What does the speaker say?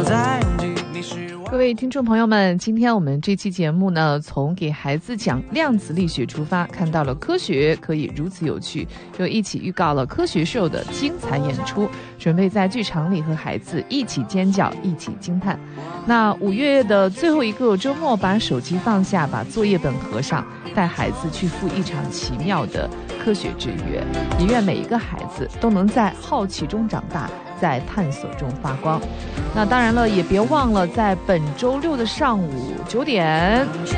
各位听众朋友们，今天我们这期节目呢，从给孩子讲量子力学出发，看到了科学可以如此有趣，又一起预告了科学秀的精彩演出，准备在剧场里和孩子一起尖叫，一起惊叹。那5月的最后一个周末，把手机放下，把作业本合上，带孩子去赴一场奇妙的科学之约。也愿每一个孩子都能在好奇中长大，在探索中发光。那当然了，也别忘了在本周6的上午9点